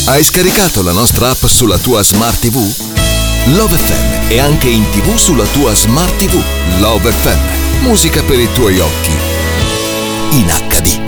Hai scaricato la nostra app sulla tua Smart TV? Love FM è anche in TV sulla tua Smart TV. Love FM, musica per i tuoi occhi. In HD.